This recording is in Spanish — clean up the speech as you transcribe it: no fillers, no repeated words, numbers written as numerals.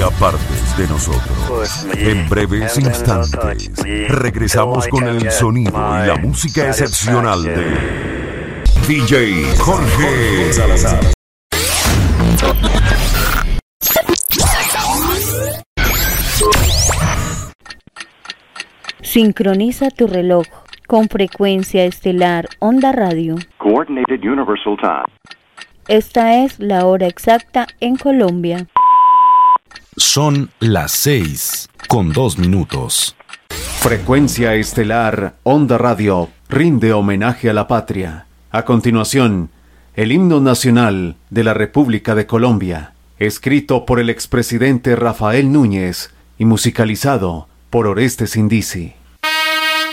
sea parte de nosotros. En breves instantes, regresamos con el sonido y la música excepcional de DJ Jorge Salazar. Sincroniza tu reloj con frecuencia estelar Onda Radio. Coordinated Universal Time. Esta es la hora exacta en Colombia. Son las 6:02. Frecuencia estelar Onda Radio rinde homenaje a la patria. A continuación, el himno nacional de la República de Colombia, escrito por el expresidente Rafael Núñez y musicalizado por Orestes Indisi.